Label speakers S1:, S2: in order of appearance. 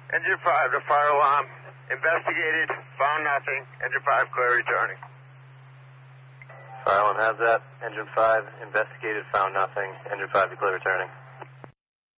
S1: Engine 5, the fire alarm. Investigated, found nothing. Engine 5, clear returning.
S2: Fire alarm has that. Engine 5, investigated, found nothing. Engine 5, clear returning.